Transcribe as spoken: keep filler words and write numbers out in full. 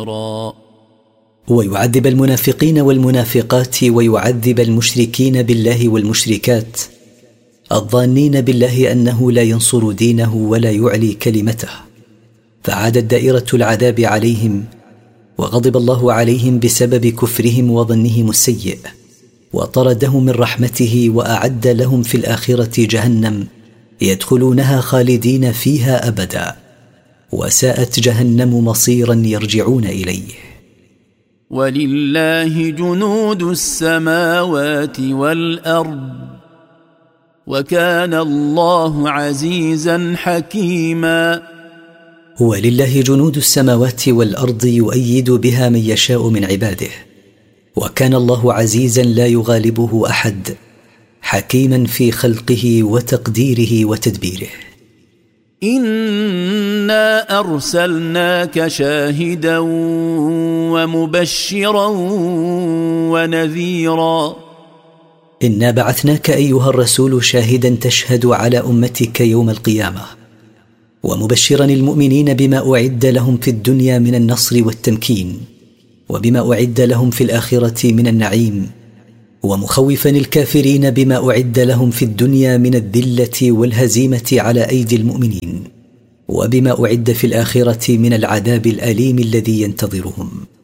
ويعذب المنافقين والمنافقات ويعذب المشركين بالله والمشركات الظانين بالله أنه لا ينصر دينه ولا يعلي كلمته، فعادت دائرة العذاب عليهم، وغضب الله عليهم بسبب كفرهم وظنهم السيء، وطردهم من رحمته، وأعد لهم في الآخرة جهنم يدخلونها خالدين فيها أبدا، وساءت جهنم مصيرا يرجعون إليه. ولله جنود السماوات والأرض وكان الله عزيزا حكيما. ولله جنود السماوات والأرض يؤيد بها من يشاء من عباده، وكان الله عزيزا لا يغالبه أحد، حكيما في خلقه وتقديره وتدبيره. إنا أرسلناك شاهدا ومبشرا ونذيرا. إنا بعثناك أيها الرسول شاهدا تشهد على أمتك يوم القيامة، ومبشرا المؤمنين بما أعد لهم في الدنيا من النصر والتمكين، وبما أعد لهم في الآخرة من النعيم، ومخوفا الكافرين بما أعد لهم في الدنيا من الذلة والهزيمة على أيدي المؤمنين، وبما أعد في الآخرة من العذاب الأليم الذي ينتظرهم.